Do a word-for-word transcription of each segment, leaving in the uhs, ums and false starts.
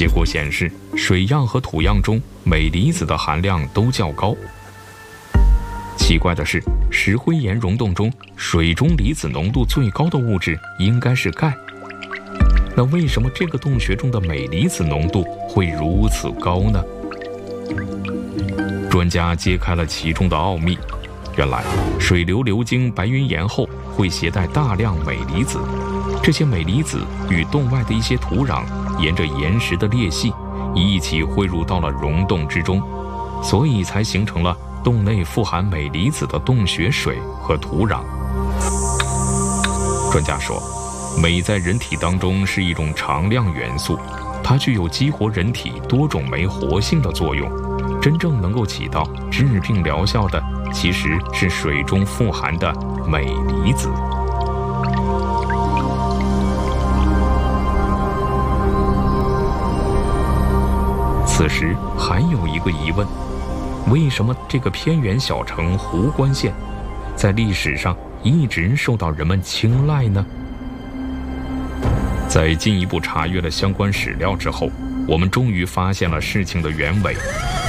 结果显示，水样和土样中镁离子的含量都较高。奇怪的是，石灰岩溶洞中水中离子浓度最高的物质应该是钙。那为什么这个洞穴中的镁离子浓度会如此高呢？专家揭开了其中的奥秘。原来，水流流经白云岩后会携带大量镁离子，这些镁离子与洞外的一些土壤沿着岩石的裂隙一起汇入到了溶洞之中，所以才形成了洞内富含镁离子的洞穴水和土壤。专家说，镁在人体当中是一种常量元素，它具有激活人体多种酶活性的作用。真正能够起到治病疗效的，其实是水中富含的镁离子。此时还有一个疑问，为什么这个偏远小城壶关县在历史上一直受到人们青睐呢？在进一步查阅了相关史料之后，我们终于发现了事情的原委。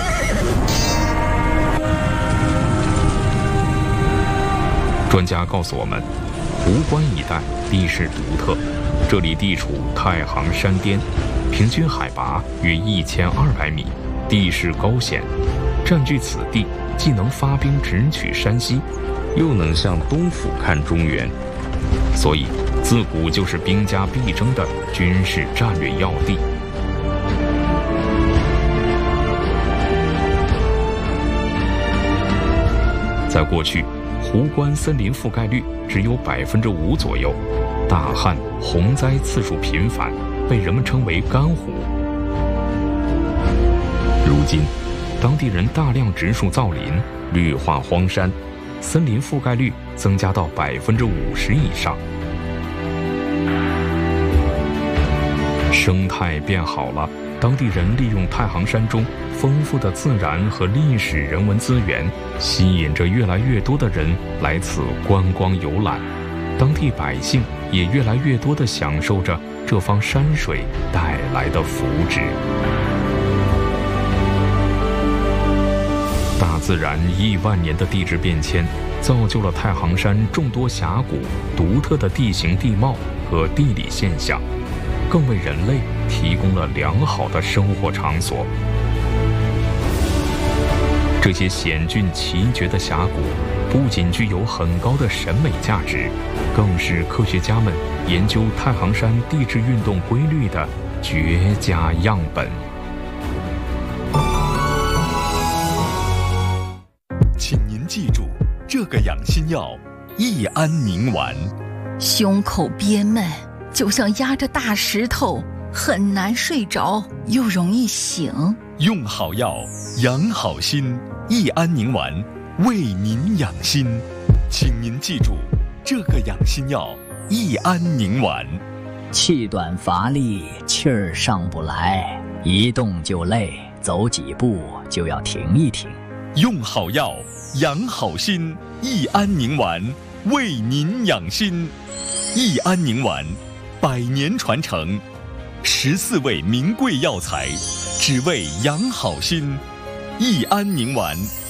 专家告诉我们，壶关一带地势独特，这里地处太行山巅，平均海拔约一千二百米，地势高险，占据此地既能发兵直取山西，又能向东俯瞰中原，所以自古就是兵家必争的军事战略要地。在过去，壶关森林覆盖率只有百分之五左右，大旱、洪灾次数频繁，被人们称为干湖。如今，当地人大量植树造林，绿化荒山，森林覆盖率增加到百分之五十以上，生态变好了。当地人利用太行山中丰富的自然和历史人文资源，吸引着越来越多的人来此观光游览，当地百姓也越来越多地享受着这方山水带来的福祉。大自然亿万年的地质变迁，造就了太行山众多峡谷独特的地形地貌和地理现象，更为人类提供了良好的生活场所。这些险峻奇绝的峡谷不仅具有很高的审美价值，更是科学家们研究太行山地质运动规律的绝佳样本。 请您记住这个养心药益安宁丸。 胸口憋闷，就像压着大石头，很难睡着，又容易醒。 用好药，养好心，益安宁丸为您养心。请您记住这个养心药益安宁丸。 气短乏力，气儿上不来，一动就累，走几步就要停一停。 用好药，养好心，益安宁丸为您养心。益安宁丸百年传承，十四味名贵药材，只为养好心。益安宁丸。